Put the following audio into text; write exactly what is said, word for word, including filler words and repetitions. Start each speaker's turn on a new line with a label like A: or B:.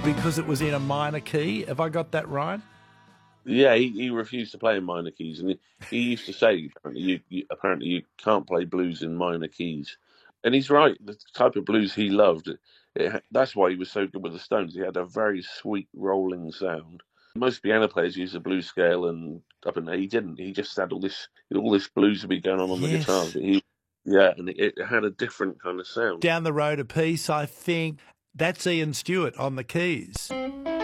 A: because it was in a minor key. Have I got that right?
B: Yeah, he, he refused to play in minor keys, and he, he used to say apparently you, you apparently you can't play blues in minor keys, and he's right. The type of blues he loved, it, it, that's why he was so good with the Stones. He had a very sweet rolling sound. Most piano players use a blues scale and up and he didn't. He just had all this all this blues would be going on on the guitar,
A: Yes.
B: but he yeah, and it, it had a different kind of sound.
A: Down the road a piece, I think that's Ian Stewart on the keys.